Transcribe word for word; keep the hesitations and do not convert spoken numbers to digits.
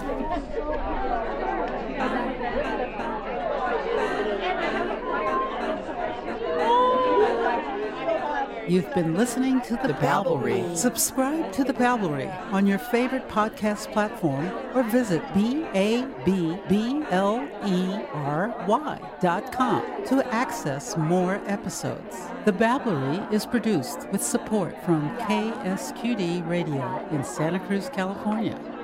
You've been listening to The, the Babblery. Subscribe to The Babblery on your favorite podcast platform or visit B A B B L E R Y dot com to access more episodes. The Babblery is produced with support from K S Q D Radio in Santa Cruz, California.